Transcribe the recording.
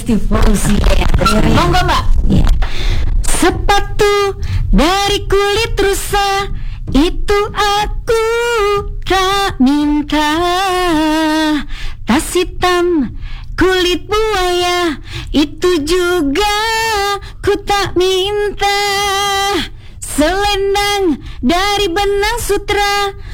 Lesti Fauziah ya. Monggo Mbak. Ya. Sepatu dari kulit rusa itu aku tak minta. Tas hitam kulit buaya itu juga ku tak minta. Selendang dari benang sutra